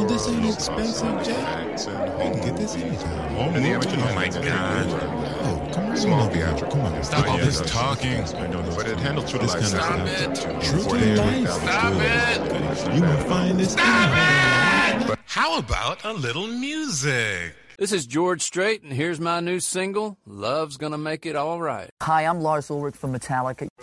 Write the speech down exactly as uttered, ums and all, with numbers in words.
on, this ain't expensive, Jay. You can get this anytime. Oh, And the amateur, oh my God. Oh, come on. Small Come theatrical. on. Come on. Stop all Yeah, this yeah, talking. I know this. But it handles true to This life. kind of Stop stuff. it. True to life. Stop it. You gonna find this? Stop it. How about a little music? This is George Strait, and here's my new single, Love's Gonna Make It All Right. Hi, I'm Lars Ulrich from Metallica.